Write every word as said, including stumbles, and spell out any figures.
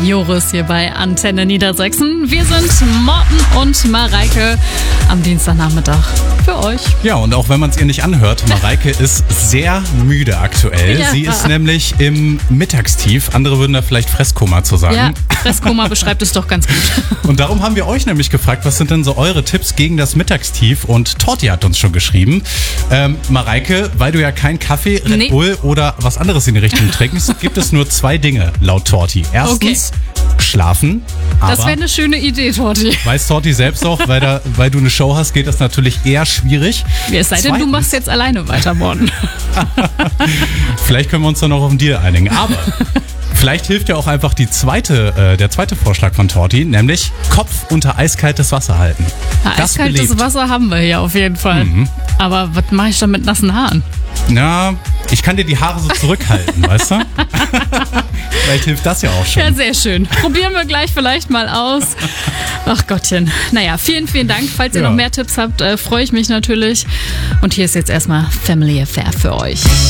Joris hier bei Antenne Niedersachsen. Wir sind Morten und Mareike am Dienstagnachmittag für euch. Ja, und auch wenn man es ihr nicht anhört, Mareike ist sehr müde aktuell. Ja. Sie ist nämlich im Mittagstief. Andere würden da vielleicht Fresskoma zu sagen. Ja, Fresskoma beschreibt es doch ganz gut. Und darum haben wir euch nämlich gefragt, was sind denn so eure Tipps gegen das Mittagstief? Und Torti hat uns schon geschrieben. Ähm, Mareike, weil du ja kein Kaffee, Red Nee. Bull oder was anderes in die Richtung trinkst, gibt es nur zwei Dinge laut Torti. Erstens, schlafen. Das wäre Aber eine schöne Idee, Torti. weiß Torti selbst auch, weil, da, weil du eine Show hast, geht das natürlich eher schwierig. Es sei denn, du Zweitens- machst jetzt alleine weiter, Morten. Vielleicht können wir uns dann noch auf einen Deal einigen. Aber vielleicht hilft ja auch einfach die zweite, äh, der zweite Vorschlag von Torti, nämlich Kopf unter eiskaltes Wasser halten. Ja, Das eiskaltes belebt. Wasser haben wir hier auf jeden Fall. Mhm. Aber was mache ich dann mit nassen Haaren? Na, ich kann dir die Haare so zurückhalten, weißt du? Vielleicht hilft das ja auch schon. Ja, sehr schön. Probieren wir gleich vielleicht mal aus. Ach Gottchen. Naja, vielen, vielen Dank. Falls ihr Ja. noch mehr Tipps habt, äh, freue ich mich natürlich. Und hier ist jetzt erstmal Family Affair für euch.